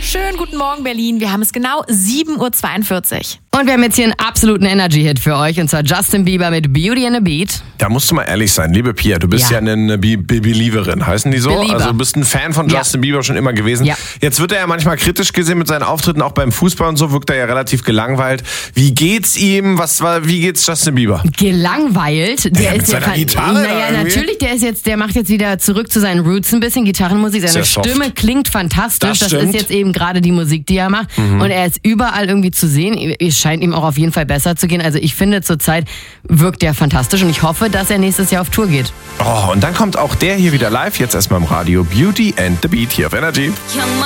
Schönen guten Morgen, Berlin. Wir haben es genau 7:42 Uhr. Und wir haben jetzt hier einen absoluten Energy-Hit für euch, und zwar Justin Bieber mit Beauty and the Beat. Da musst du mal ehrlich sein, liebe Pia, du bist ja eine Believerin, heißen die so? Belieber. Also du bist ein Fan von Justin Bieber schon immer gewesen. Ja. Jetzt wird er ja manchmal kritisch gesehen mit seinen Auftritten, auch beim Fußball und so, wirkt er ja relativ gelangweilt. Wie geht's ihm? Wie geht's Justin Bieber? Gelangweilt. Der mit ist seiner Gitarre Naja, irgendwie? natürlich, der macht jetzt wieder zurück zu seinen Roots ein bisschen, Gitarrenmusik. Seine Sehr soft. Stimme klingt fantastisch. Das stimmt. ist jetzt eben gerade die Musik, die er macht. Und er ist überall irgendwie zu sehen. Es scheint ihm auch auf jeden Fall besser zu gehen. Also ich finde, zurzeit wirkt er fantastisch und ich hoffe, dass er nächstes Jahr auf Tour geht. Oh, und dann kommt auch der hier wieder live, jetzt erstmal im Radio. Beauty and the Beat hier auf Energy.